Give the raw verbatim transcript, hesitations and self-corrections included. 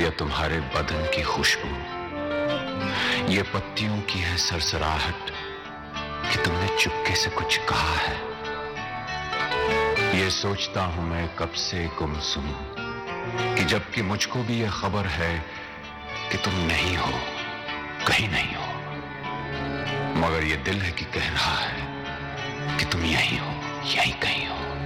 या तुम्हारे बदन की खुशबू, ये पत्तियों की है सरसराहट कि तुमने चुपके से कुछ कहा है। ये सोचता हूं मैं कब से गुमसुम कि जबकि मुझको भी ये खबर है कि तुम नहीं हो, कहीं नहीं हो, मगर ये दिल है कि कह रहा है कि तुम यहीं हो, यहीं कहीं हो।